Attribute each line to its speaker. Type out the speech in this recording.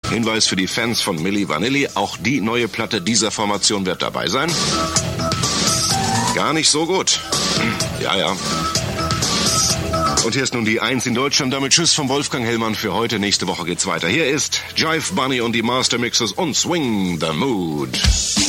Speaker 1: Hinweis für die Fans von Milli Vanilli, auch die neue Platte dieser Formation wird dabei sein. Gar nicht so gut. Ja. Und hier ist nun die 1 in Deutschland. Damit Tschüss von Wolfgang Hellmann für heute. Nächste Woche geht's weiter. Hier ist Jive Bunny und die Master Mixes und Swing the Mood.